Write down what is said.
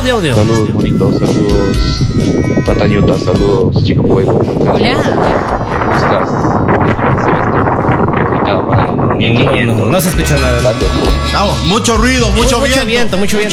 de audio. Saludos, bonitos, saludos, Patañuta, saludos, Chico Fuego. Hola. No se escucha nada. Vamos, mucho ruido, mucho viento. Mucho viento.